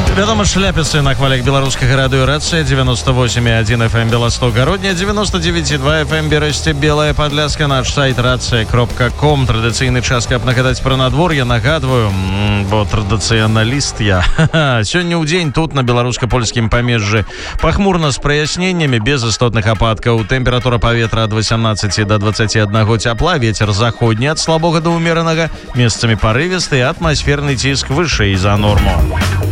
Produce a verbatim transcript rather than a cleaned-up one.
Вядома, шляпіцы на хвалях беларускага радыёрацыя девяносто восемь и один эф эм Белосток Гародня, девяносто девять и два эф эм Берасце, Белая Падляска, наш сайт рация кропка ком. Традыцыйны час, каб нагадаць пра надвор'е, нагадваю, бо традыцыяналіст я. Сёння ў дзень тут, на беларуска-польскім памежжы, пахмурна з праясненнямі, без істотных ападкаў. Тэмпература паветра ад восемнадцати до двадцати одного цяпла, вецер заходні ад слабога да ўмеранага, месцамі парывісты, атмасферны ціск вышэй за норму.